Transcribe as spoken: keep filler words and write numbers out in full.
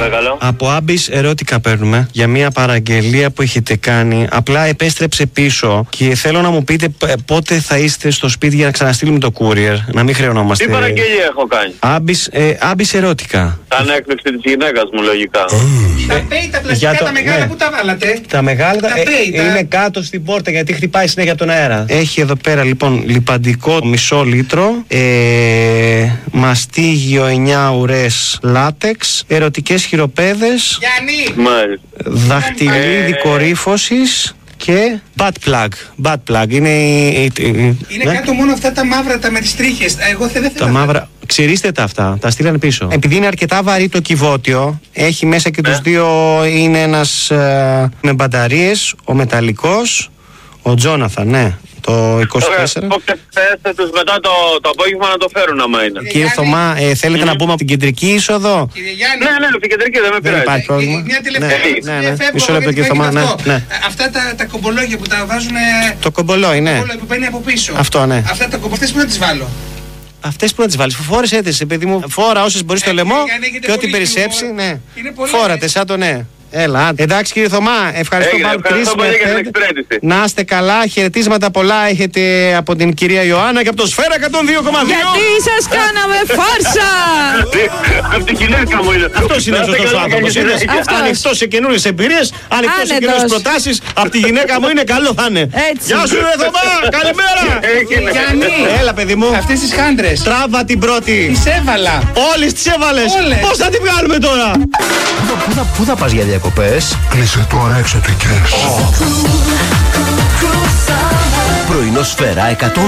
παρακαλώ. Από Άμπης ερώτηκα παίρνουμε για μια παραγγελία που έχετε κάνει. Απλά επέστρεψε πίσω και θέλω να μου πείτε πότε θα είστε στο σπίτι για να ξαναστείλουμε το courier. Να μην χρεωνόμαστε. Τι παραγγελία έχω κάνει? Άμπης, ε, Άμπης ερώτηκα. Σαν έκπληξη της γυναίκας μου, λογικά. Τα πέι, τα πλαστικά, το, τα μεγάλα ναι. που τα βάλατε. Τα μεγάλα τα ε, πέι, τα... είναι κάτω στην πόρτα γιατί χτυπάει συνέχεια τον αέρα. Έχει εδώ πέρα λοιπόν λιπαντικό μισό λίτρο, ε, μαστίγιο εννιά ουρές λάτεξ, ερωτικές χειροπέδες, Γιάννη! δαχτυλίδι ε... κορύφωσης και butt plug. Butt plug. Είναι, είναι ναι. κάτω μόνο αυτά τα μαύρα, τα με τις τρίχες. Εγώ δεν θέλω. Τα μαύρα. Ξυρίστε τα αυτά, τα στείλανε πίσω. Επειδή είναι αρκετά βαρύ το κυβότιο, έχει μέσα και ναι. τους δύο, είναι ένας ε, με μπαταρίες, ο μεταλλικός, ο Τζόναθαν, ναι. Το είκοσι τέσσερα. Θέστε τους μετά το, το απόγευμα να το φέρουν άμα είναι. Κύριε Θωμά, ε, θέλετε mm. να μπούμε από την κεντρική είσοδο? Κύριε Γιάννη. Ναι, ναι, από την κεντρική δεν με πειράζει. Δεν υπάρχει πρόβλημα. Μια τελευταία ναι, ναι, ναι. Μισό λεπτό κύριε Θωμά, ναι, ναι. Αυτά τα, τα κομπολόγια που τα βάζουν. Το κομπολόι, ναι. Που παίρνει από πίσω. Αυτό, ναι. Αυτά τα κομποστές που να τις βάλω. Αυτές που να τις βάλεις, φόρεσέ τις, παιδί μου. Φόρα όσες μπορείς στο λαιμό και ό,τι περισσέψει, ναι. Φόρατε σαν το ναι. Έλα, εντάξει κύριε Θωμά, ευχαριστώ πάρα πολύ. Να είστε καλά, χαιρετίσματα πολλά έχετε από την κυρία Ιωάννα και από το Σφαίρα εκατόν δύο κόμμα δύο. Γιατί σας κάναμε φάρσα! Από την γυναίκα μου είναι. Αυτός είναι ο σωστός άνθρωπος. Ανοιχτός σε καινούριες εμπειρίες, ανοιχτός σε καινούριες προτάσεις. Από τη γυναίκα μου είναι καλό θα είναι. Γεια σου ρε Θωμά, καλημέρα. Γιάννη, έλα παιδί μου. αυτές τις χάντρες. Τράβα την πρώτη. Τις έβαλα. Όλες τις έβαλες. Πώς θα την βγάλουμε τώρα? Πού θα πας για διακοπές? Κλείσε τώρα εξωτικές. Πρωινό Σφαίρα εκατόν